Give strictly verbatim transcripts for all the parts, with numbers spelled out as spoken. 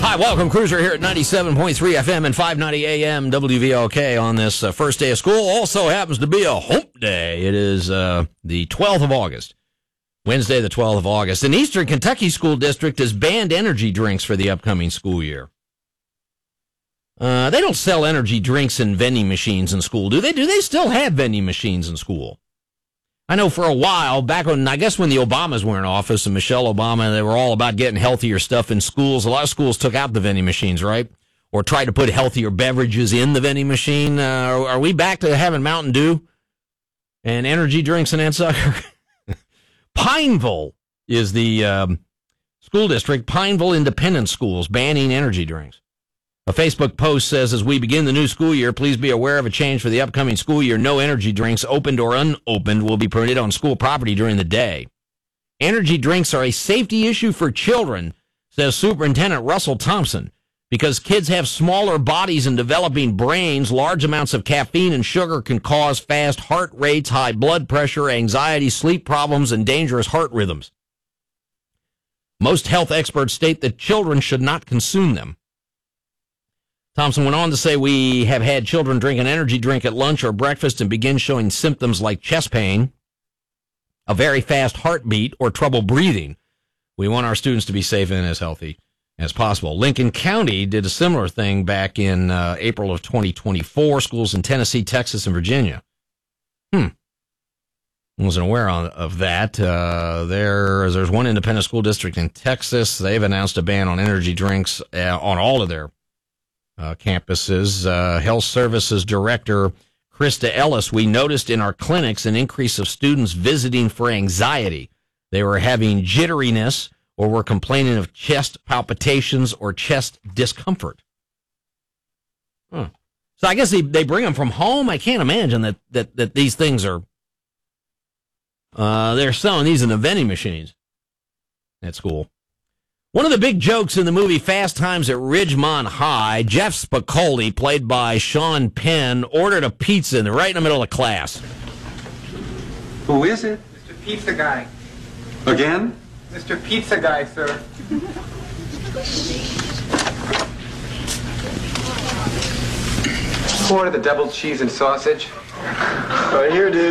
Hi, welcome, Cruiser, here at ninety-seven point three F M and five ninety A M W V L K on this uh, first day of school. Also happens to be a hump day. It is uh, the twelfth of August, Wednesday the twelfth of August. An Eastern Kentucky school district has banned energy drinks for the upcoming school year. Uh, they don't sell energy drinks in vending machines in school, do they? Do they still have vending machines in school? I know for a while, back when, I guess when the Obamas were in office and Michelle Obama, they were all about getting healthier stuff in schools. A lot of schools took out the vending machines, right? Or tried to put healthier beverages in the vending machine. Uh, are, are we back to having Mountain Dew and energy drinks and that sucker? Pineville is the um, school district. Pineville Independent Schools banning energy drinks. A Facebook post says, as we begin the new school year, please be aware of a change for the upcoming school year. No energy drinks, opened or unopened, will be permitted on school property during the day. Energy drinks are a safety issue for children, says Superintendent Russell Thompson. Because kids have smaller bodies and developing brains, large amounts of caffeine and sugar can cause fast heart rates, high blood pressure, anxiety, sleep problems, and dangerous heart rhythms. Most health experts state that children should not consume them. Thompson went on to say, we have had children drink an energy drink at lunch or breakfast and begin showing symptoms like chest pain, a very fast heartbeat, or trouble breathing. We want our students to be safe and as healthy as possible. Lincoln County did a similar thing back in uh, April of twenty twenty-four. Schools in Tennessee, Texas, and Virginia. Hmm. I wasn't aware of that. Uh, there, there's one independent school district in Texas. They've announced a ban on energy drinks uh, on all of their Uh, campuses. Uh, Health Services Director Krista Ellis, we noticed in our clinics an increase of students visiting for anxiety. They were having jitteriness or were complaining of chest palpitations or chest discomfort. Huh. So I guess they, they bring them from home. I can't imagine that, that, that these things are, uh, they're selling these in the vending machines at school. One of the big jokes in the movie Fast Times at Ridgemont High, Jeff Spicoli, played by Sean Penn, ordered a pizza in the, right in the middle of class. Who is it? Mister Pizza Guy. Again? Mister Pizza Guy, sir. Order the double cheese and sausage. Right here, dude.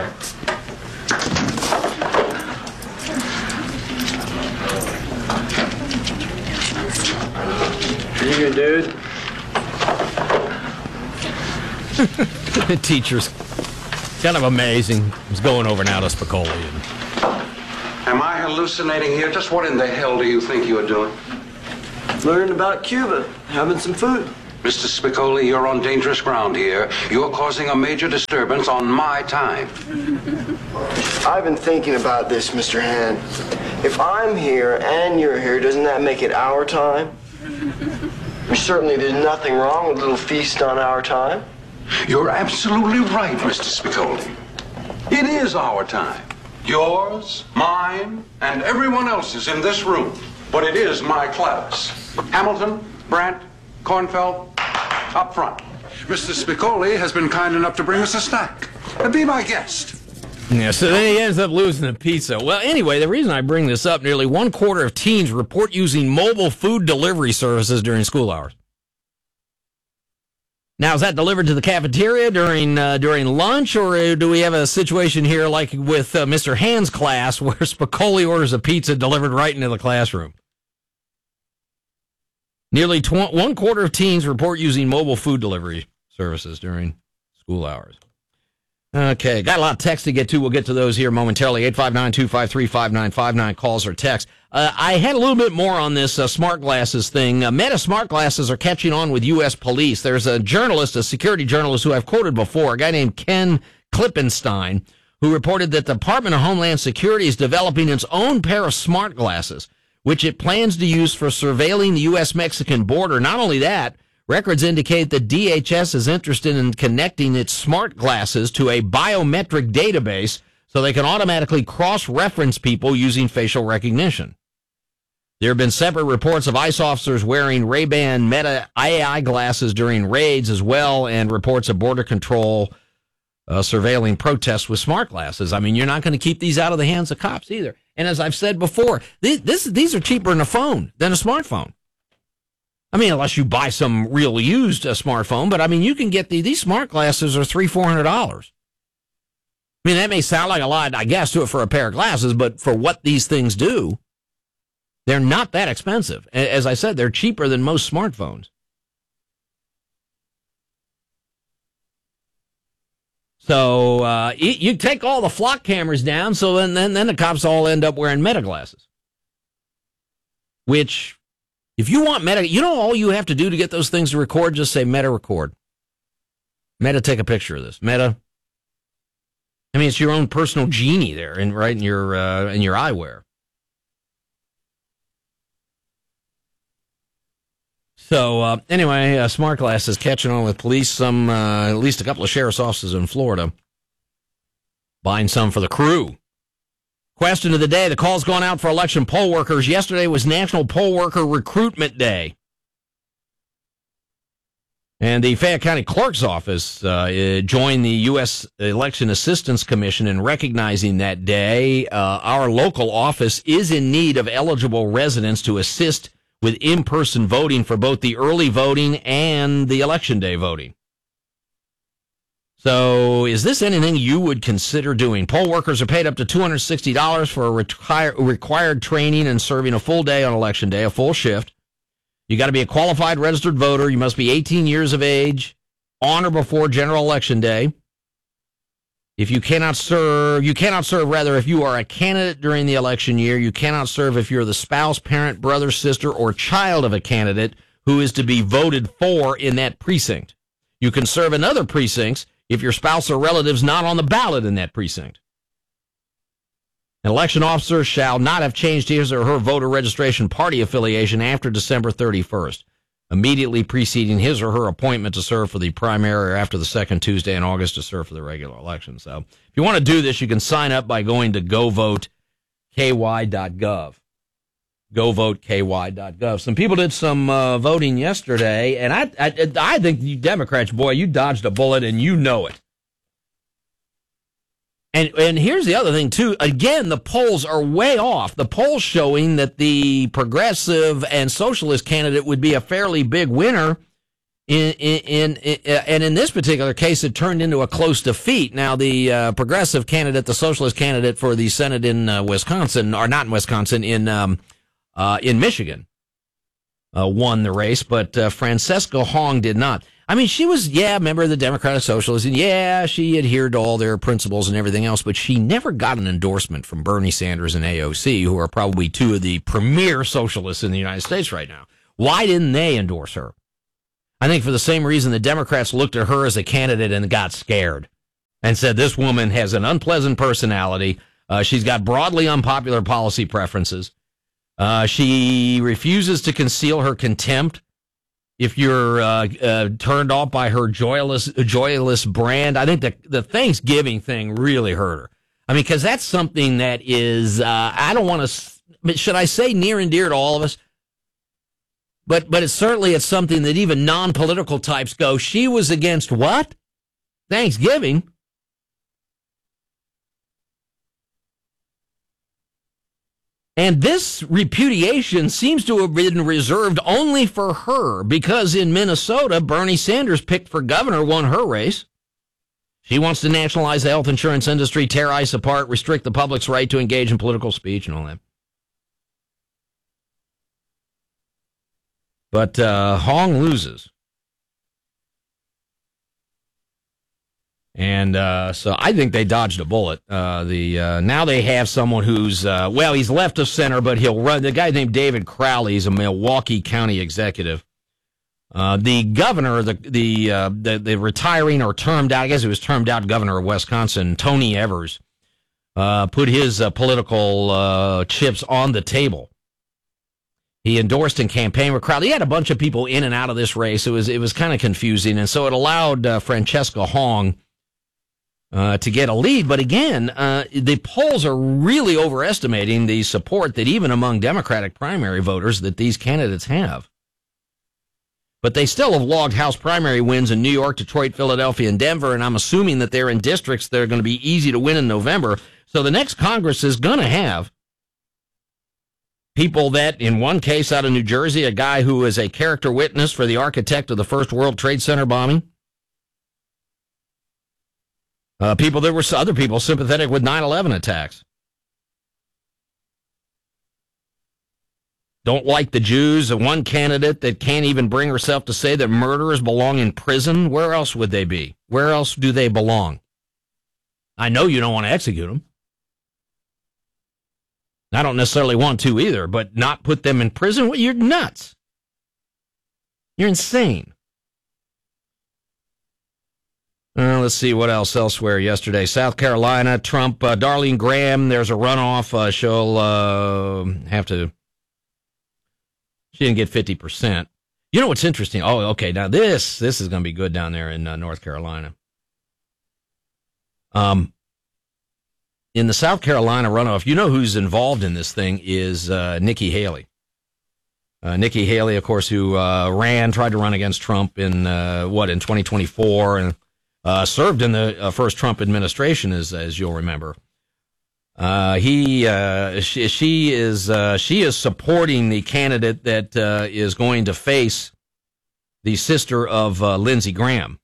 You good, dude? The teacher's kind of amazing. He's going over now to Spicoli. And... Am I hallucinating here? Just what in the hell do you think you're doing? Learning about Cuba, having some food. Mister Spicoli, you're on dangerous ground here. You're causing a major disturbance on my time. I've been thinking about this, Mister Hand. If I'm here and you're here, doesn't that make it our time? Certainly there's nothing wrong with a little feast on our time. You're absolutely right, Mister Spicoli. It is our time. Yours, mine, and everyone else's in this room. But it is my class. Hamilton, Brandt, Kornfeld, up front. Mister Spicoli has been kind enough to bring us a snack. And be my guest. Yeah, so then he ends up losing the pizza. Well, anyway, the reason I bring this up, nearly one quarter of teens report using mobile food delivery services during school hours. Now, is that delivered to the cafeteria during uh, during lunch, or do we have a situation here like with uh, Mister Hand's class where Spicoli orders a pizza delivered right into the classroom? Nearly tw- one quarter of teens report using mobile food delivery services during school hours. Okay, got a lot of text to get to. We'll get to those here momentarily. eight five nine, two five three, five nine five nine, calls or text. Uh, I had a little bit more on this uh, smart glasses thing. Uh, Meta smart glasses are catching on with U S police. There's a journalist, a security journalist who I've quoted before, a guy named Ken Klippenstein, who reported that the Department of Homeland Security is developing its own pair of smart glasses, which it plans to use for surveilling the U S Mexican border. Not only that, records indicate that D H S is interested in connecting its smart glasses to a biometric database so they can automatically cross-reference people using facial recognition. There have been separate reports of ICE officers wearing Ray-Ban Meta A I glasses during raids as well, and reports of Border Control uh, surveilling protests with smart glasses. I mean, you're not going to keep these out of the hands of cops either. And as I've said before, these, this, these are cheaper than a phone, than a smartphone. I mean, unless you buy some real used uh, smartphone, but I mean, you can get the, these smart glasses are three, four hundred dollars. I mean, that may sound like a lot, I guess, to it for a pair of glasses, but for what these things do, they're not that expensive. As I said, they're cheaper than most smartphones. So uh, you, you take all the flock cameras down, so then, then then the cops all end up wearing Meta glasses. Which, if you want Meta, you know all you have to do to get those things to record? Just say Meta record. Meta, take a picture of this. Meta. I mean, it's your own personal genie there, in, right in your uh, in your eyewear. So, uh, anyway, uh, smart glasses catching on with police. Some, uh, at least a couple of sheriff's offices in Florida buying some for the crew. Question of the day, the call's gone out for election poll workers. Yesterday was National Poll Worker Recruitment Day. And the Fayette County Clerk's Office uh, joined the U S Election Assistance Commission in recognizing that day. Uh, our local office is in need of eligible residents to assist with in-person voting for both the early voting and the election day voting. So is this anything you would consider doing? Poll workers are paid up to two hundred sixty dollars for a retire, required training and serving a full day on election day, a full shift. You got to be a qualified registered voter. You must be eighteen years of age on or before general election day. If you cannot serve, you cannot serve, rather, if you are a candidate during the election year. You cannot serve if you're the spouse, parent, brother, sister, or child of a candidate who is to be voted for in that precinct. You can serve in other precincts if your spouse or relative's not on the ballot in that precinct. An election officer shall not have changed his or her voter registration party affiliation after December thirty-first, immediately preceding his or her appointment to serve for the primary, or after the second Tuesday in August to serve for the regular election. So if you want to do this, you can sign up by going to go vote k y dot gov. go vote k y dot gov. Some people did some uh, voting yesterday, and I, I I think you Democrats, boy, you dodged a bullet, and you know it. And and here's the other thing, too. Again, the polls are way off. The polls showing that the progressive and socialist candidate would be a fairly big winner. In, in, in, and in this particular case, it turned into a close defeat. Now, the uh, progressive candidate, the socialist candidate for the Senate in uh, Wisconsin, or not in Wisconsin, in um, uh, in Michigan, uh, won the race, but uh, Francesca Hong did not. I mean, she was, yeah, a member of the Democratic Socialists, and yeah, she adhered to all their principles and everything else, but she never got an endorsement from Bernie Sanders and A O C, who are probably two of the premier socialists in the United States right now. Why didn't they endorse her? I think for the same reason the Democrats looked at her as a candidate and got scared and said, this woman has an unpleasant personality. Uh, she's got broadly unpopular policy preferences. Uh, she refuses to conceal her contempt if you're uh, uh, turned off by her joyless, joyless brand. I think the, the Thanksgiving thing really hurt her. I mean, because that's something that is, uh, I don't want to, should I say near and dear to all of us? But but it's certainly it's something that even non-political types go, she was against what? Thanksgiving? And this repudiation seems to have been reserved only for her, because in Minnesota, Bernie Sanders, picked for governor, won her race. She wants to nationalize the health insurance industry, tear ICE apart, restrict the public's right to engage in political speech and all that. But uh, Hong loses. And uh, so I think they dodged a bullet. Uh, the uh, now they have someone who's, uh, well, he's left of center, but he'll run. The guy named David Crowley. He's a Milwaukee County executive. Uh, the governor, the the, uh, the the retiring or termed out, I guess it was termed out governor of Wisconsin, Tony Evers, uh, put his uh, political uh, chips on the table. He endorsed and campaigned with Crowley. He had a bunch of people in and out of this race. It was it was kind of confusing, and so it allowed uh, Francesca Hong uh, to get a lead. But again, uh, the polls are really overestimating the support that even among Democratic primary voters that these candidates have. But they still have logged House primary wins in New York, Detroit, Philadelphia, and Denver, and I'm assuming that they're in districts that are going to be easy to win in November. So the next Congress is going to have people that, in one case out of New Jersey, a guy who is a character witness for the architect of the first World Trade Center bombing. Uh, people, there were other people sympathetic with nine eleven attacks. Don't like the Jews. One candidate that can't even bring herself to say that murderers belong in prison. Where else would they be? Where else do they belong? I know you don't want to execute them. I don't necessarily want to either, but not put them in prison? Well, you're nuts. You're insane. Uh, let's see what else elsewhere yesterday. South Carolina, Trump, uh, Darlene Graham, there's a runoff. Uh, she'll uh, have to... She didn't get fifty percent. You know what's interesting? Oh, okay, now this this is going to be good down there in uh, North Carolina. Um, in the South Carolina runoff, you know who's involved in this thing is uh, Nikki Haley. Uh, Nikki Haley, of course, who uh, ran, tried to run against Trump in, uh, what, in twenty twenty-four, and uh, served in the uh, first Trump administration, as as you'll remember. Uh, he, uh, she, she is, uh, she is supporting the candidate that, uh, is going to face the sister of, uh, Lindsey Graham.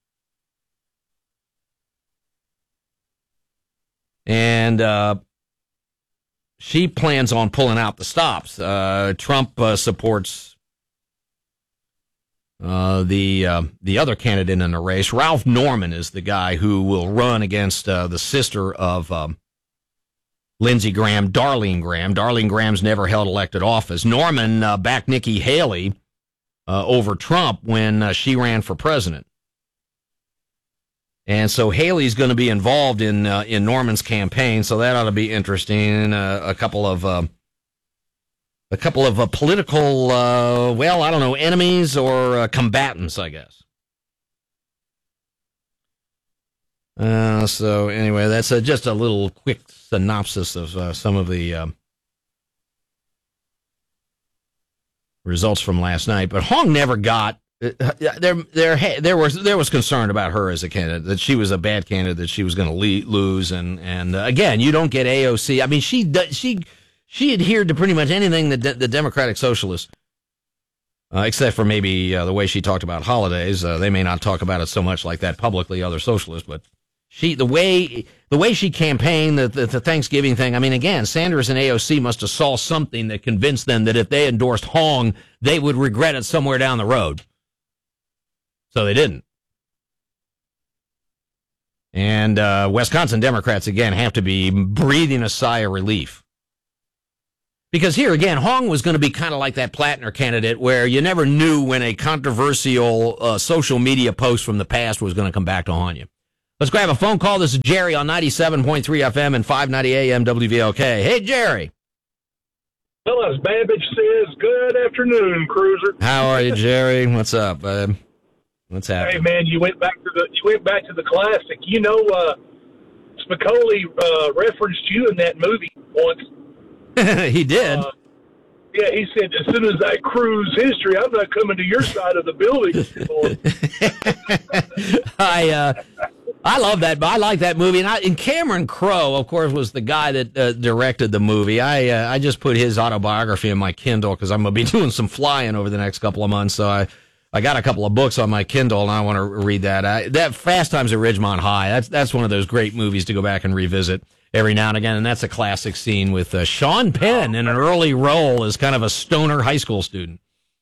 And, uh, she plans on pulling out the stops. Uh, Trump, uh, supports, uh, the, uh, the other candidate in the race. Ralph Norman is the guy who will run against, uh, the sister of, um, Lindsey Graham, Darlene Graham. Darlene Graham's never held elected office. Norman uh, backed Nikki Haley uh, over Trump when uh, she ran for president. And so Haley's going to be involved in uh, in Norman's campaign, so that ought to be interesting. Uh, a couple of uh, a couple of uh, political, uh, well, I don't know, enemies or uh, combatants, I guess. Uh, so anyway, that's uh, just a little quick synopsis of uh, some of the um, results from last night. But Hong never got uh, there. There, there was there was concern about her as a candidate, that she was a bad candidate, that she was going to le- lose, and and uh, again, you don't get A O C. I mean, she she she adhered to pretty much anything that de- the Democratic Socialists. Uh, except for maybe uh, the way she talked about holidays. Uh, they may not talk about it so much like that publicly, other socialists, but she, the way the way she campaigned, the, the, the Thanksgiving thing, I mean, again, Sanders and A O C must have saw something that convinced them that if they endorsed Hong, they would regret it somewhere down the road. So they didn't. And uh, Wisconsin Democrats, again, have to be breathing a sigh of relief. Because here, again, Hong was going to be kind of like that Plattner candidate where you never knew when a controversial uh, social media post from the past was going to come back to haunt you. Let's grab a phone call. This is Jerry on ninety-seven point three F M and five ninety A M W V L K. Hey, Jerry. Well, as Babbage says, good afternoon, Cruiser. How are you, Jerry? What's up, bud? What's happening? Hey, man, you went back to the you went back to the classic. You know, uh, Spicoli uh, referenced you in that movie once. He did. Uh, yeah, he said, as soon as I cruise history, I'm not coming to your side of the building anymore. I uh, I love that. I like that movie. And, I, and Cameron Crowe, of course, was the guy that uh, directed the movie. I uh, I just put his autobiography in my Kindle because I'm going to be doing some flying over the next couple of months. So I, I got a couple of books on my Kindle, and I want to read that. I, that Fast Times at Ridgemont High, that's, that's one of those great movies to go back and revisit every now and again, and that's a classic scene with uh, Sean Penn in an early role as kind of a stoner high school student.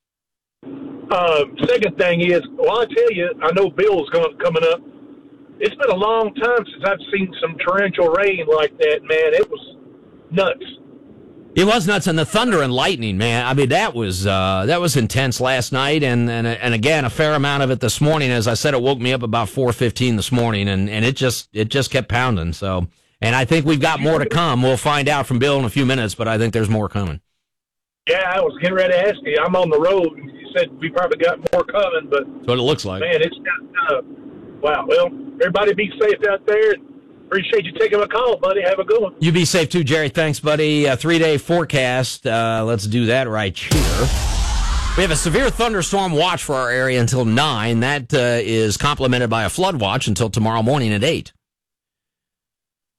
Uh, second thing is, well, I tell you, I know Bill's going coming up. It's been a long time since I've seen some torrential rain like that, man. It was nuts. It was nuts, and the thunder and lightning, man. I mean, that was uh, that was intense last night, and, and and again, a fair amount of it this morning. As I said, it woke me up about four fifteen this morning, and, and it just it just kept pounding. So. And I think we've got more to come. We'll find out from Bill in a few minutes, but I think there's more coming. Yeah, I was getting ready to ask you. I'm on the road. You said we probably got more coming, but that's what it looks like. Man, it's got, uh, wow. Well, everybody be safe out there. Appreciate you taking my call, buddy. Have a good one. You be safe too, Jerry. Thanks, buddy. Uh, three-day forecast. Uh, let's do that right here. We have a severe thunderstorm watch for our area until nine. That uh, is complemented by a flood watch until tomorrow morning at eight.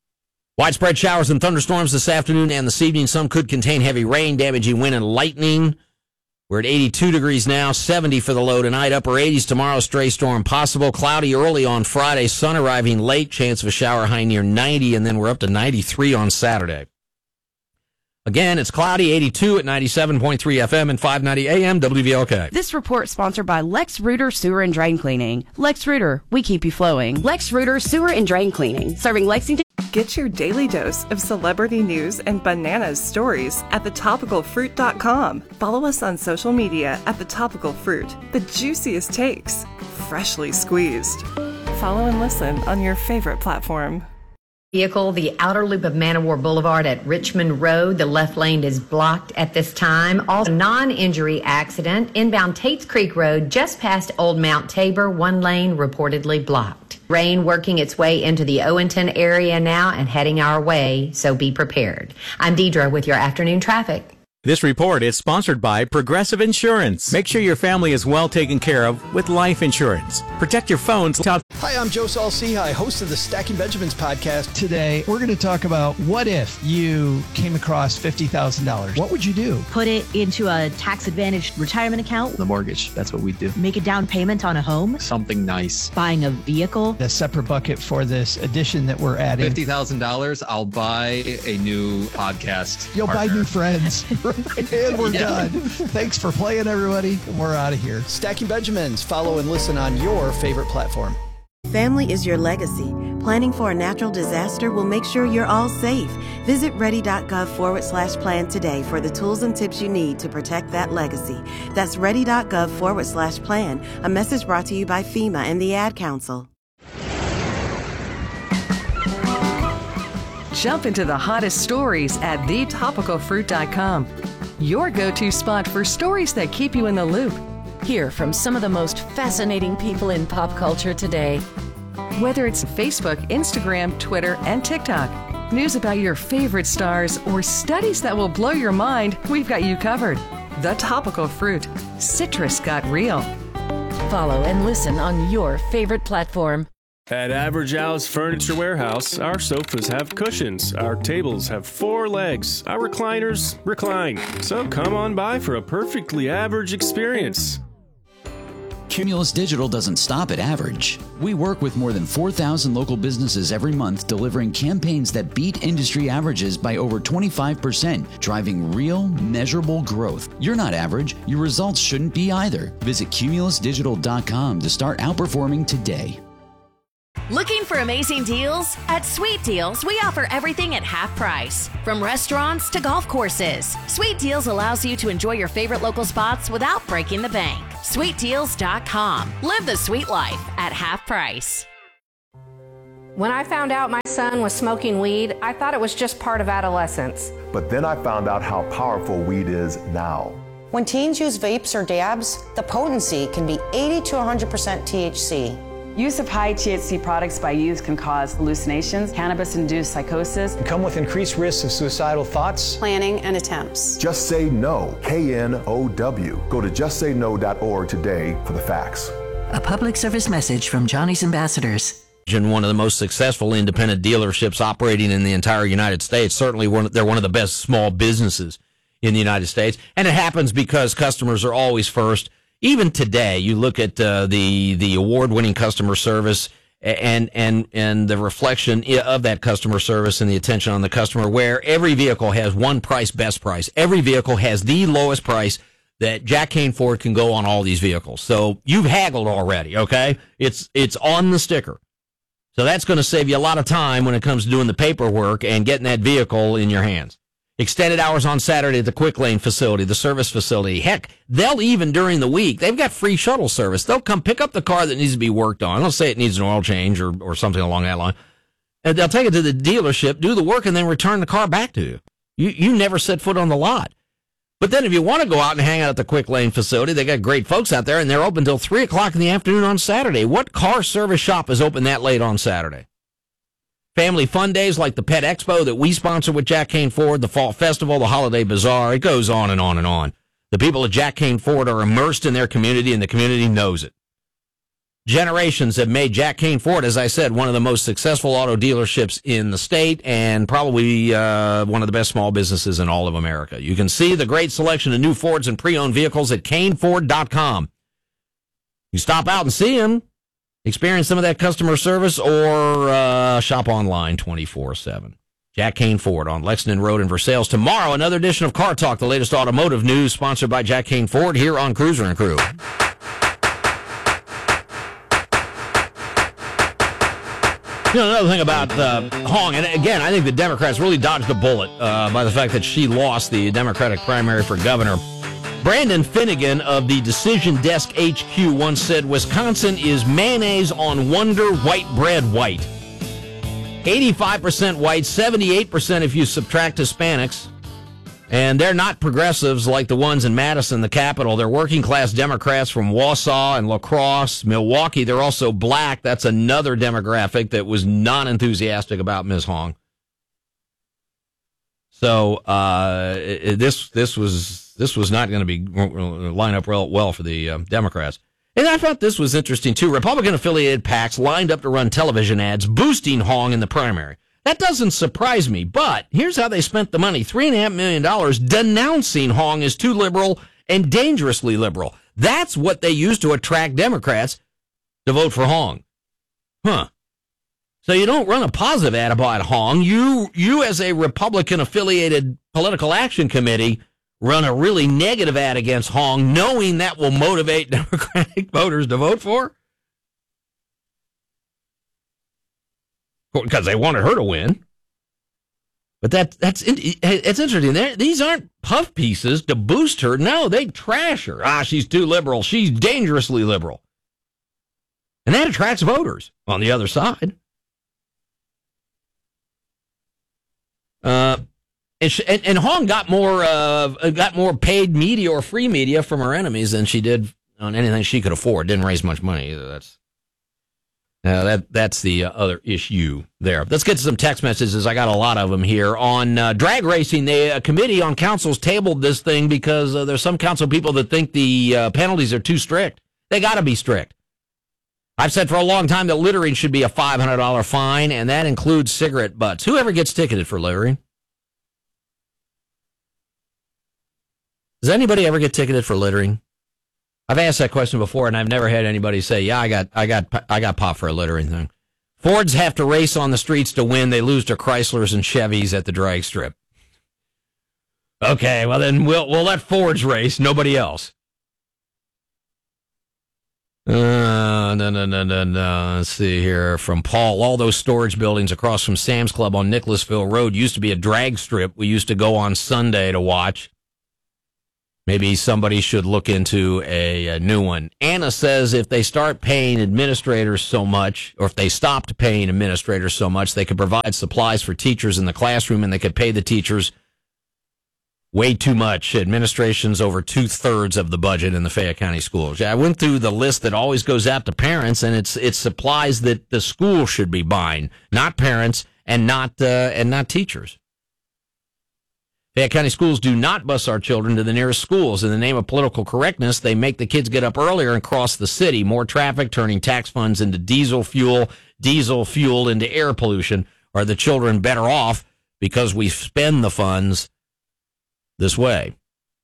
Widespread showers and thunderstorms this afternoon and this evening. Some could contain heavy rain, damaging wind and lightning. We're at eighty-two degrees now, seventy for the low tonight. Upper eighties tomorrow, stray storm possible. Cloudy early on Friday, sun arriving late, chance of a shower high near ninety, and then we're up to ninety-three on Saturday. Again, it's cloudy, eighty-two at ninety-seven point three F M and five ninety A M W V L K. This report sponsored by Lex Ruder Sewer and Drain Cleaning. Lex Ruder, we keep you flowing. Lex Ruder Sewer and Drain Cleaning, serving Lexington. Get your daily dose of celebrity news and bananas stories at the topical fruit dot com. Follow us on social media at The Topical Fruit. The juiciest takes, freshly squeezed. Follow and listen on your favorite platform. Vehicle, the outer loop of Manowar Boulevard at Richmond Road. The left lane is blocked at this time. Also, non-injury accident inbound Tates Creek Road just past Old Mount Tabor. One lane reportedly blocked. Rain working its way into the Owenton area now and heading our way, so be prepared. I'm Deidre with your afternoon traffic. This report is sponsored by Progressive Insurance. Make sure your family is well taken care of with life insurance. Protect your phones. Hi, I'm Joe Saul-Sehy, host of the Stacking Benjamins podcast. Today, we're going to talk about what if you came across fifty thousand dollars. What would you do? Put it into a tax-advantaged retirement account. The mortgage, that's what we do. Make a down payment on a home. Something nice. Buying a vehicle. A separate bucket for this addition that we're adding. fifty thousand dollars, I'll buy a new podcast You'll partner. buy new friends. And we're yeah. done. Thanks for playing, everybody. We're out of here. Stacking Benjamins. Follow and listen on your favorite platform. Family is your legacy. Planning for a natural disaster will make sure you're all safe. Visit ready.gov forward slash plan today for the tools and tips you need to protect that legacy. That's ready.gov forward slash plan. A message brought to you by FEMA and the Ad Council. Jump into the hottest stories at the topical fruit dot com. Your go-to spot for stories that keep you in the loop. Hear from some of the most fascinating people in pop culture today. Whether it's Facebook, Instagram, Twitter, and TikTok, news about your favorite stars, or studies that will blow your mind, we've got you covered. The Topical Fruit. Citrus got real. Follow and listen on your favorite platform. At Average House Furniture Warehouse, our sofas have cushions, our tables have four legs, our recliners recline. So come on by for a perfectly average experience. Cumulus Digital doesn't stop at average. We work with more than four thousand local businesses every month, delivering campaigns that beat industry averages by over twenty-five percent, driving real, measurable growth. You're not average. Your results shouldn't be either. Visit cumulus digital dot com to start outperforming today. Looking for amazing deals? At Sweet Deals, we offer everything at half price. From restaurants to golf courses, Sweet Deals allows you to enjoy your favorite local spots without breaking the bank. sweet deals dot com. Live the sweet life at half price. When I found out my son was smoking weed, I thought it was just part of adolescence. But then I found out how powerful weed is now. When teens use vapes or dabs, the potency can be eighty to one hundred percent T H C. Use of high T H C products by youth can cause hallucinations, cannabis-induced psychosis, and come with increased risks of suicidal thoughts, planning, and attempts. Just Say No, K N O W. Go to just say no dot org today for the facts. A public service message from Johnny's Ambassadors. One of the most successful independent dealerships operating in the entire United States. Certainly, one, they're one of the best small businesses in the United States. And it happens because customers are always first. Even today, you look at uh, the the award-winning customer service and and and the reflection of that customer service and the attention on the customer, where every vehicle has one price, best price. Every vehicle has the lowest price that Jack Kane Ford can go on all these vehicles. So you've haggled already, okay? It's it's on the sticker. So that's going to save you a lot of time when it comes to doing the paperwork and getting that vehicle in your hands. Extended hours on Saturday at the Quick Lane facility, the service facility. Heck, they'll even during the week, they've got free shuttle service. They'll come pick up the car that needs to be worked on. They'll say it needs an oil change or, or something along that line. And they'll take it to the dealership, do the work, and then return the car back to you. You, you never set foot on the lot. But then if you want to go out and hang out at the Quick Lane facility, they got great folks out there, and they're open till three o'clock in the afternoon on Saturday. What car service shop is open that late on Saturday? Family fun days like the Pet Expo that we sponsor with Jack Kane Ford, the Fall Festival, the Holiday Bazaar. It goes on and on and on. The people at Jack Kane Ford are immersed in their community, and the community knows it. generations have made Jack Kane Ford, as I said, one of the most successful auto dealerships in the state and probably uh, one of the best small businesses in all of America. You can see the great selection of new Fords and pre-owned vehicles at Kane Ford dot com. You stop out and see them, experience some of that customer service, or uh, shop online twenty-four seven. Jack Kane Ford on Lexington Road in Versailles. Tomorrow, another edition of Car Talk, the latest automotive news, sponsored by Jack Kane Ford here on Cruiser and Crew. You know, another thing about uh, Hong, and again, I think the Democrats really dodged a bullet uh, by the fact that she lost the Democratic primary for governor. Brandon Finnegan of the Decision Desk H Q once said, Wisconsin is mayonnaise on Wonder white bread white. eighty-five percent white, seventy-eight percent if you subtract Hispanics. And they're not progressives like the ones in Madison, the capital. They're working-class Democrats from Wausau and La Crosse, Milwaukee. They're also black. That's another demographic that was non-enthusiastic about Miz Hong. So uh, this this was this was not going to be line up real well for the uh, Democrats. And I thought this was interesting, too. Republican-affiliated PACs lined up to run television ads boosting Hong in the primary. That doesn't surprise me, but here's how they spent the money. three point five million dollars denouncing Hong as too liberal and dangerously liberal. That's what they used to attract Democrats to vote for Hong. Huh. So you don't run a positive ad about Hong. You, you as a Republican-affiliated political action committee, run a really negative ad against Hong, knowing that will motivate Democratic voters to vote for her? Because they wanted her to win. But that that's it's interesting. They're, these aren't puff pieces to boost her. No, they trash her. Ah, she's too liberal. She's dangerously liberal. And that attracts voters on the other side. Uh, and, she, and, and Hong got more uh, got more paid media or free media from her enemies than she did on anything she could afford. Didn't raise much money either. That's Uh, that that's the uh, other issue there. Let's get to some text messages. I got a lot of them here. On uh, drag racing, the uh, committee on councils tabled this thing because uh, there's some council people that think the uh, penalties are too strict. They got to be strict. I've said for a long time that littering should be a five hundred dollars fine, and that includes cigarette butts. Whoever gets ticketed for littering? Does anybody ever get ticketed for littering? I've asked that question before, and I've never had anybody say, "Yeah, I got, I got, I got popped for a littering thing." Fords have to race on the streets to win. They lose to Chryslers and Chevys at the drag strip. Okay, well then we'll we'll let Fords race, nobody else. Uh, no, no, no, no, no. Let's see here from Paul. All those storage buildings across from Sam's Club on Nicholasville Road used to be a drag strip. We used to go on Sunday to watch. Maybe somebody should look into a, a new one. Anna says if they start paying administrators so much, or if they stopped paying administrators so much, they could provide supplies for teachers in the classroom and they could pay the teachers way too much. Administration's over two-thirds of the budget in the Fayette County schools. I went through the list that always goes out to parents, and it's it's supplies that the school should be buying, not parents and not uh, and not teachers. Fayette County schools do not bus our children to the nearest schools. In the name of political correctness, they make the kids get up earlier and cross the city. More traffic, turning tax funds into diesel fuel, diesel fuel into air pollution. Are the children better off because we spend the funds this way?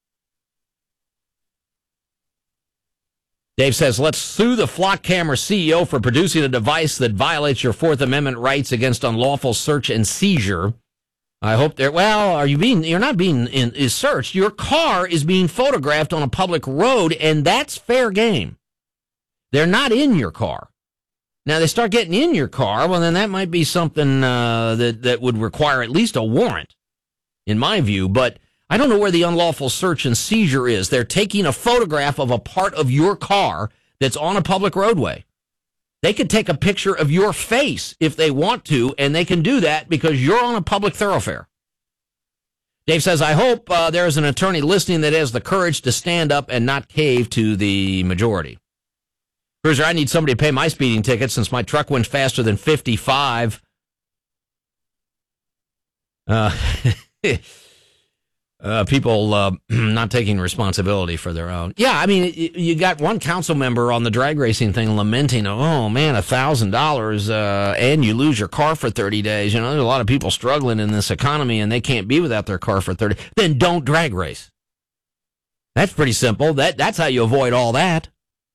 Dave says, let's sue the Flock Camera C E O for producing a device that violates your Fourth Amendment rights against unlawful search and seizure. I hope they're, well, are you being, you're not being in, is searched. Your car is being photographed on a public road, and that's fair game. They're not in your car. Now, they start getting in your car, well, then that might be something uh, that, that would require at least a warrant, in my view. But I don't know where the unlawful search and seizure is. They're taking a photograph of a part of your car that's on a public roadway. They could take a picture of your face if they want to, and they can do that because you're on a public thoroughfare. Dave says, I hope uh, there is an attorney listening that has the courage to stand up and not cave to the majority. Cruiser, I need somebody to pay my speeding ticket since my truck went faster than fifty-five. Uh, uh, people uh, not taking responsibility for their own. Yeah, I mean, you got one council member on the drag racing thing lamenting, oh, man, one thousand dollars uh, and you lose your car for thirty days. You know, there's a lot of people struggling in this economy, and they can't be without their car for thirty. Then don't drag race. That's pretty simple. That That's how you avoid all that.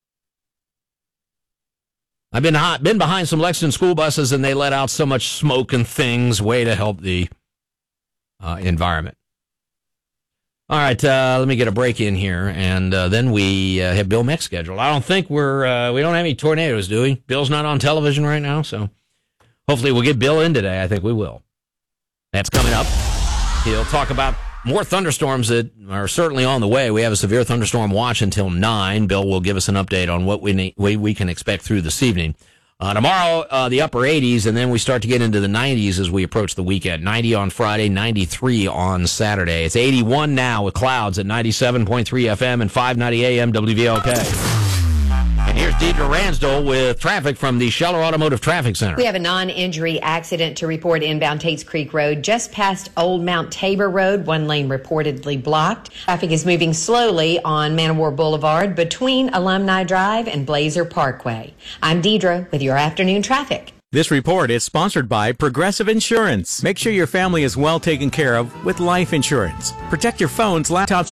I've been hot, been behind some Lexington school buses, and they let out so much smoke and things, way to help the uh, environment. All right, uh, let me get a break in here, and uh, then we uh, have Bill Mick scheduled. I don't think we're uh, we don't have any tornadoes, do we? Bill's not on television right now, so hopefully we'll get Bill in today. I think we will. That's coming up. He'll talk about more thunderstorms that are certainly on the way. We have a severe thunderstorm watch until nine. Bill will give us an update on what we need, we, we can expect through this evening. Uh, tomorrow, uh, the upper eighties, and then we start to get into the nineties as we approach the weekend. ninety on Friday, ninety-three on Saturday. It's eighty-one now with clouds at ninety-seven point three F M and five ninety A M W V L K. And here's Deidre Ransdell with traffic from the Scheller Automotive Traffic Center. We have a non-injury accident to report inbound Tates Creek Road, just past Old Mount Tabor Road. One lane reportedly blocked. Traffic is moving slowly on Man of War Boulevard between Alumni Drive and Blazer Parkway. I'm Deidre with your afternoon traffic. This report is sponsored by Progressive Insurance. Make sure your family is well taken care of with life insurance. Protect your phones, laptops.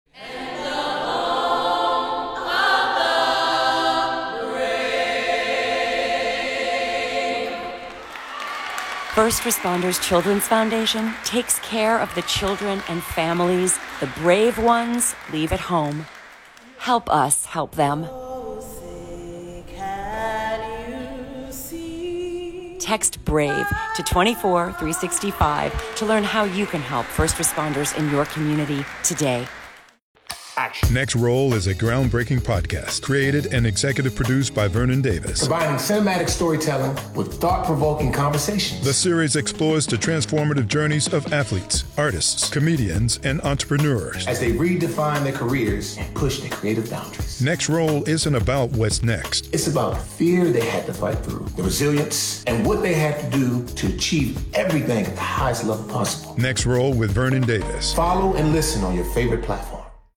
First Responders Children's Foundation takes care of the children and families the brave ones leave at home. Help us help them. Text BRAVE to two four three six five to learn how you can help first responders in your community today. Next Roll is a groundbreaking podcast created and executive produced by Vernon Davis. Combining cinematic storytelling with thought-provoking conversations. The series explores the transformative journeys of athletes, artists, comedians, and entrepreneurs as they redefine their careers and push their creative boundaries. Next Roll isn't about what's next. It's about the fear they had to fight through, the resilience, and what they had to do to achieve everything at the highest level possible. Next Roll with Vernon Davis. Follow and listen on your favorite platform.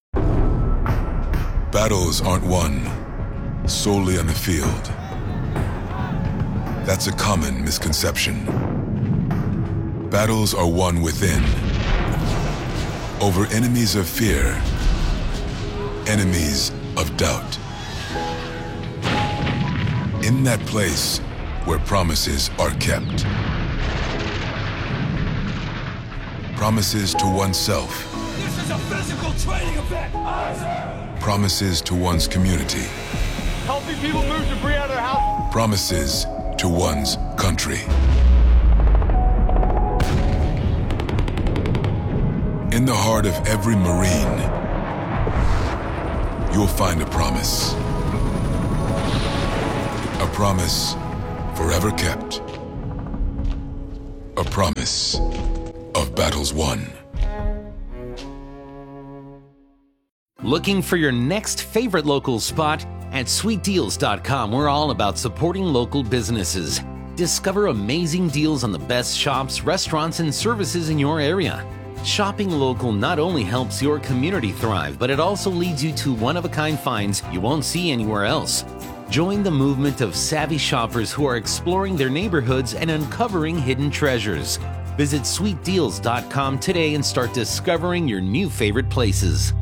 Battles aren't won solely on the field. That's a common misconception. Battles are won within, over enemies of fear, enemies of doubt. In that place where promises are kept. Promises to oneself. This is a physical training event. Promises to one's community. Helping people move debris out of their house. Promises to one's country. In the heart of every Marine, you'll find a promise. A promise forever kept. A promise of battles won. Looking for your next favorite local spot? At sweet deals dot com, we're all about supporting local businesses. Discover amazing deals on the best shops, restaurants, and services in your area. Shopping local not only helps your community thrive, but it also leads you to one-of-a-kind finds you won't see anywhere else. Join the movement of savvy shoppers who are exploring their neighborhoods and uncovering hidden treasures. Visit sweet deals dot com today and start discovering your new favorite places.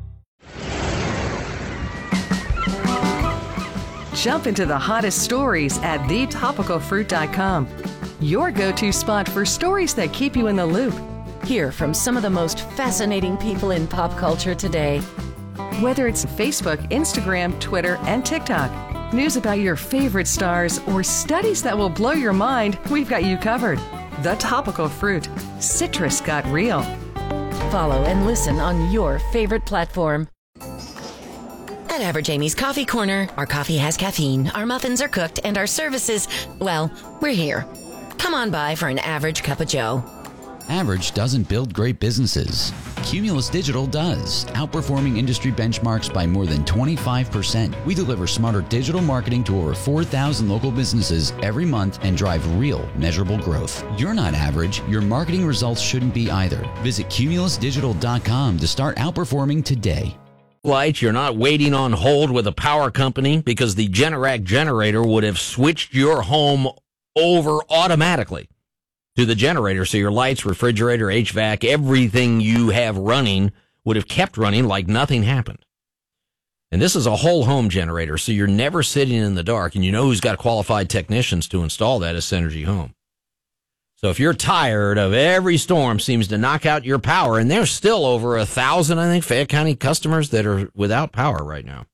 Jump into the hottest stories at the topical fruit dot com. Your go-to spot for stories that keep you in the loop. Hear from some of the most fascinating people in pop culture today. Whether it's Facebook, Instagram, Twitter, and TikTok, news about your favorite stars, or studies that will blow your mind, we've got you covered. The Topical Fruit. Citrus got real. Follow and listen on your favorite platform. At Average Amy's Coffee Corner, our coffee has caffeine, our muffins are cooked, and our services, well, we're here. Come on by for an average cup of joe. Average doesn't build great businesses. Cumulus Digital does, outperforming industry benchmarks by more than twenty-five percent. We deliver smarter digital marketing to over four thousand local businesses every month and drive real, measurable growth. You're not average. Your marketing results shouldn't be either. Visit cumulus digital dot com to start outperforming today. Lights, you're not waiting on hold with a power company because the Generac generator would have switched your home over automatically to the generator, so your lights, refrigerator, H V A C, everything you have running would have kept running like nothing happened. And this is a whole home generator, so you're never sitting in the dark, and you know who's got qualified technicians to install that is Synergy Home. So if you're tired of every storm seems to knock out your power, and there's still over a thousand, I think, Fayette County customers that are without power right now.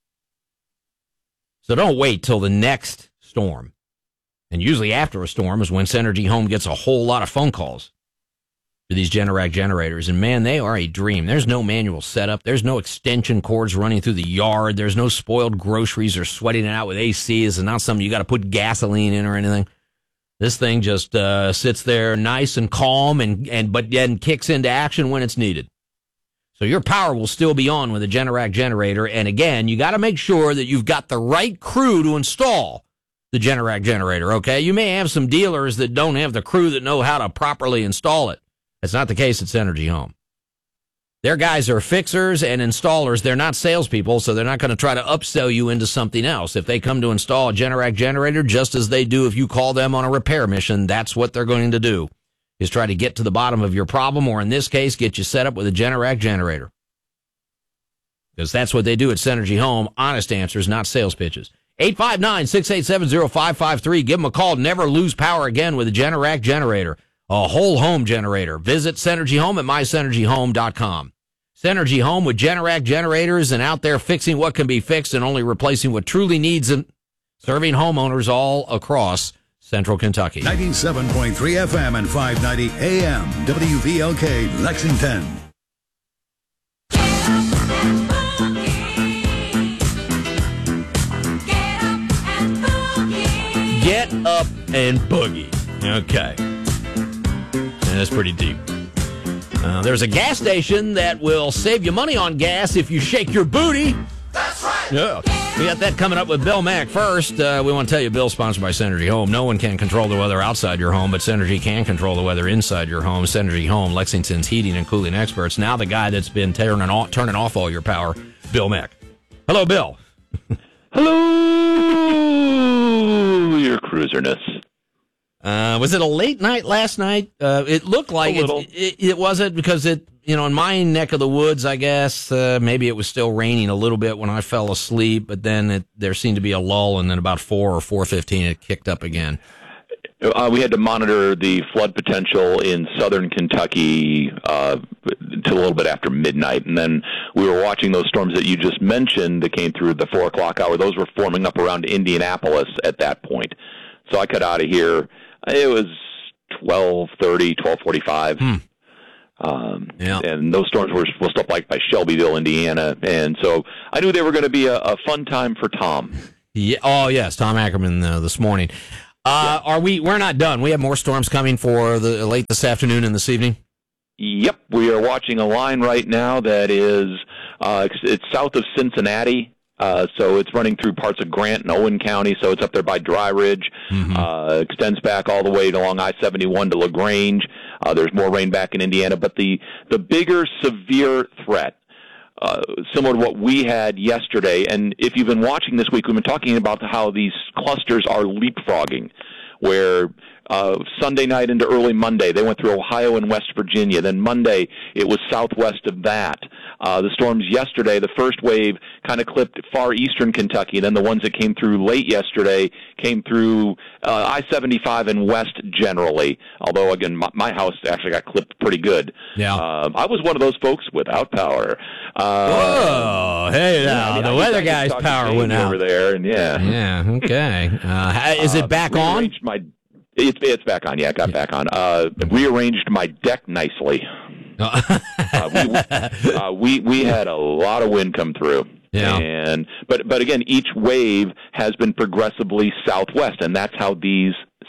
So don't wait till the next storm. And usually after a storm is when Synergy Home gets a whole lot of phone calls to these Generac generators. And, man, they are a dream. There's no manual setup. There's no extension cords running through the yard. There's no spoiled groceries or sweating it out with A C. This is not something you got to put gasoline in or anything. This thing just uh, sits there nice and calm, and, and but then kicks into action when it's needed. So your power will still be on with a Generac generator. And, again, you got to make sure that you've got the right crew to install the Generac generator, okay? You may have some dealers that don't have the crew that know how to properly install it. That's not the case at Synergy Home. Their guys are fixers and installers. They're not salespeople, so they're not going to try to upsell you into something else. If they come to install a Generac generator, just as they do if you call them on a repair mission, that's what they're going to do, is try to get to the bottom of your problem, or in this case, get you set up with a Generac generator. Because that's what they do at Synergy Home. Honest answers, not sales pitches. eight five nine, six eight seven, zero five five three. Give them a call. Never lose power again with a Generac generator. A whole home generator. Visit Synergy Home at my synergy home dot com. Synergy Home with Generac generators, and out there fixing what can be fixed and only replacing what truly needs, and serving homeowners all across Central Kentucky. ninety-seven point three F M and five ninety A M W V L K Lexington. Get up and boogie. Okay. And that's pretty deep. Uh, there's a gas station that will save you money on gas if you shake your booty. That's right. Yeah. We got that coming up with Bill Mack. First, uh, we want to tell you Bill's sponsored by Synergy Home. No one can control the weather outside your home, but Synergy can control the weather inside your home. Synergy Home, Lexington's heating and cooling experts. Now the guy that's been turning off, turning off all your power, Bill Mack. Hello, Bill. Hello, your cruiserness. Uh, was it a late night last night? Uh, it looked like it, it, it wasn't, because it, you know, in my neck of the woods, I guess, uh, maybe it was still raining a little bit when I fell asleep, but then it, there seemed to be a lull, and then about four or four fifteen, it kicked up again. Uh, we had to monitor the flood potential in southern Kentucky uh, until a little bit after midnight, and then we were watching those storms that you just mentioned that came through the four o'clock hour. Those were forming up around Indianapolis at that point. So I got out of here. It was twelve thirty, twelve forty-five. Hmm. Um, yeah. And those storms were supposed to up like by Shelbyville, Indiana. And so I knew they were going to be a, a fun time for Tom. Yeah. Oh, yes, Tom Ackerman uh, this morning. Uh, yeah. Are we? We're not done. We have more storms coming for the late this afternoon and this evening. Yep, we are watching a line right now that is uh, it's, it's south of Cincinnati. Uh, so it's running through parts of Grant and Owen County, so it's up there by Dry Ridge. Mm-hmm. Uh, extends back all the way along I seventy-one to LaGrange. Uh, there's more rain back in Indiana. But the, the bigger severe threat, uh, similar to what we had yesterday, and if you've been watching this week, we've been talking about how these clusters are leapfrogging, where uh, Sunday night into early Monday, they went through Ohio and West Virginia. Then Monday, it was southwest of that. Uh, the storms yesterday, the first wave kind of clipped far eastern Kentucky. Then the ones that came through late yesterday came through uh, I seventy-five and west generally. Although, again, my, my house actually got clipped pretty good. Yeah. Uh, I was one of those folks without power. Uh, Whoa! Hey, now, yeah, the I, weather I guy's power went out over there, and yeah. Yeah. Okay. Uh, is it back uh, on? My, it's it's back on. Yeah, it got back on. Uh, rearranged my deck nicely. uh, we, uh, we we had a lot of wind come through, yeah. And but but again, each wave has been progressively southwest, and that's how these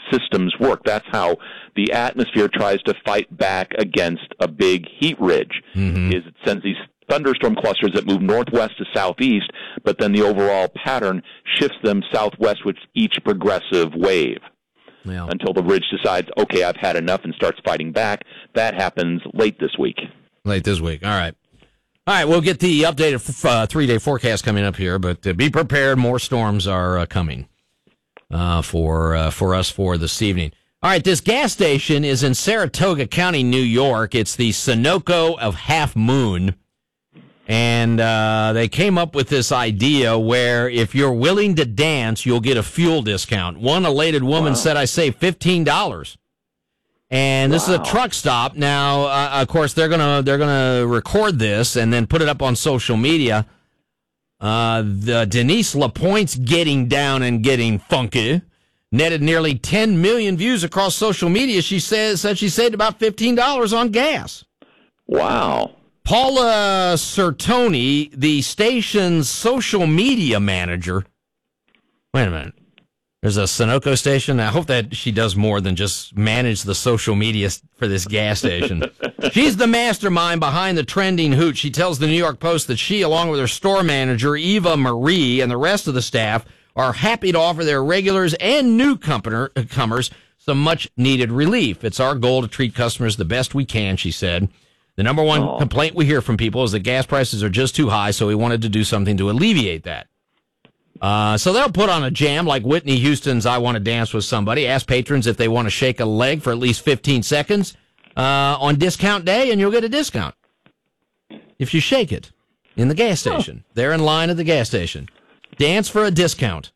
systems work. That's how the atmosphere tries to fight back against a big heat ridge. Mm-hmm. Is it sends these thunderstorm clusters that move northwest to southeast, but then the overall pattern shifts them southwest with each progressive wave. Yeah. Until the ridge decides, okay, I've had enough, and starts fighting back. That happens late this week. Late this week. All right. All right, we'll get the updated uh, three-day forecast coming up here, but uh, be prepared. More storms are uh, coming uh, for uh, for us for this evening. All right, this gas station is in Saratoga County, New York. It's the Sunoco of Half Moon. And uh, they came up with this idea where if you're willing to dance, you'll get a fuel discount. One elated woman Wow. said, I saved fifteen dollars. And this Wow. is a truck stop. Now, uh, of course, they're gonna they're gonna record this and then put it up on social media. Uh, the Denise LaPointe's Getting Down and Getting Funky netted nearly ten million views across social media. She says said she saved about fifteen dollars on gas. Wow. Paula Certoni, the station's social media manager. Wait a minute. There's a Sunoco station. I hope that she does more than just manage the social media for this gas station. She's the mastermind behind the trending hoot. She tells the New York Post that she, along with her store manager, Eva Marie, and the rest of the staff, are happy to offer their regulars and newcomers some much-needed relief. It's our goal to treat customers the best we can, she said. The number one Oh. complaint we hear from people is that gas prices are just too high, so we wanted to do something to alleviate that. Uh, so they'll put on a jam like Whitney Houston's I Want to Dance with Somebody. Ask patrons if they want to shake a leg for at least fifteen seconds uh, on discount day, and you'll get a discount if you shake it in the gas station. Oh. They're in line at the gas station. Dance for a discount.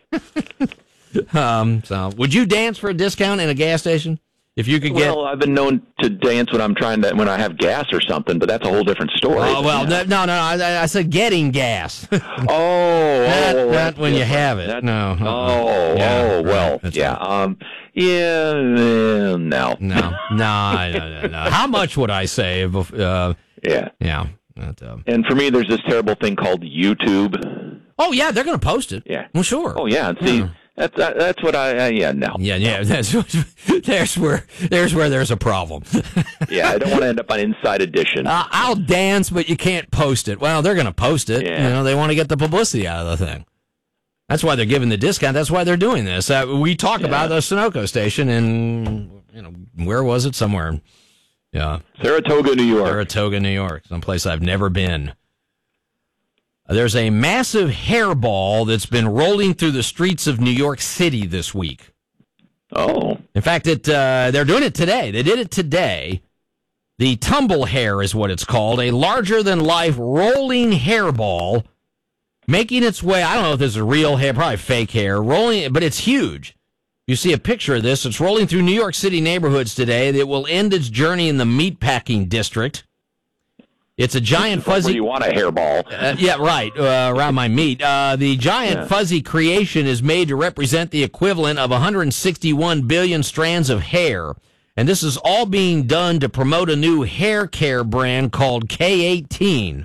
um, so would you dance for a discount in a gas station? If you could get Well, I've been known to dance when I'm trying to when I have gas or something, but that's a whole different story. Oh, well, yeah. no, no, no, I, I said getting gas. oh, not, oh, not when you different. have it. That, no. Oh, Yeah, oh, well, right, yeah, right. um, yeah, uh, no, no, no, no, no, no. How much would I save? Uh, yeah, yeah. But, um, and for me, there's this terrible thing called YouTube. Oh yeah, they're going to post it. Yeah, well, sure. Oh yeah, see. Yeah. That's that, that's what I uh, yeah no yeah yeah that's there's where there's where there's a problem. Yeah, I don't want to end up on Inside Edition. Uh, I'll dance, but you can't post it. Well, they're going to post it. Yeah. You know, they want to get the publicity out of the thing. That's why they're giving the discount. That's why they're doing this. Uh, we talk Yeah. about the Sunoco station in you know where was it somewhere? Yeah, Saratoga, New York. Saratoga, New York, someplace I've never been. There's a massive hairball that's been rolling through the streets of New York City this week. Oh. In fact, it uh, they're doing it today. They did it today. The tumble hair is what it's called, a larger-than-life rolling hairball making its way. I don't know if this is real hair, probably fake hair, rolling, but it's huge. You see a picture of this. It's rolling through New York City neighborhoods today. It will end its journey in the meatpacking district. It's a giant fuzzy. Where you want a hairball? Uh, yeah, right. Uh, around my meat. Uh, the giant Yeah. fuzzy creation is made to represent the equivalent of one hundred sixty-one billion strands of hair, and this is all being done to promote a new hair care brand called K eighteen.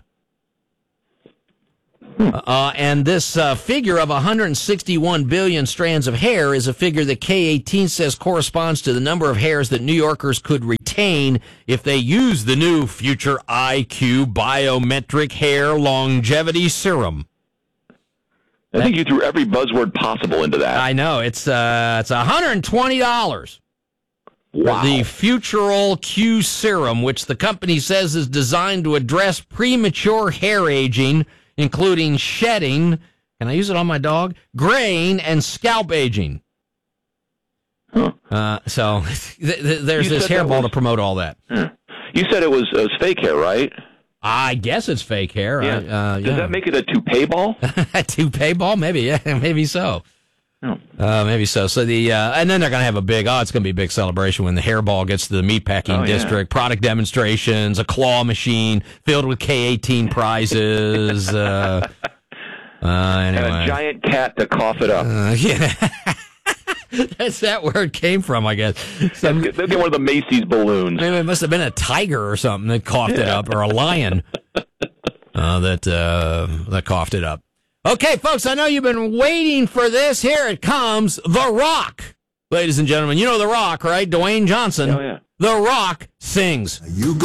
Uh, and this uh, figure of one hundred sixty-one billion strands of hair is a figure that K eighteen says corresponds to the number of hairs that New Yorkers could retain if they use the new Future I Q Biometric Hair Longevity Serum. I think you threw every buzzword possible into that. I know. It's uh, it's one hundred twenty dollars. Wow. The Futural Q Serum, which the company says is designed to address premature hair aging, including shedding, can I use it on my dog? Graying and scalp aging. Huh. Uh, so th- th- there's You this said that hairball was- to promote all that. Huh. You said it was, it was fake hair, right? I guess it's fake hair. Yeah. I, uh, Does yeah. that make it a toupee ball? A toupee ball? Maybe, yeah, maybe so. Oh. Uh, maybe so. So the uh, and then they're going to have a big. Oh, it's going to be a big celebration when the hairball gets to the meatpacking Oh, yeah. district. Product demonstrations, a claw machine filled with K eighteen prizes. uh, uh, anyway, And a giant cat to cough it up. Uh, yeah. That's that where it came from, I guess. Some, They'll get one of the Macy's balloons. Maybe it must have been a tiger or something that coughed it Yeah. up, or a lion uh, that uh, that coughed it up. Okay, folks, I know you've been waiting for this. Here it comes, The Rock. Ladies and gentlemen, you know The Rock, right? Dwayne Johnson. Oh, yeah. The Rock sings. You go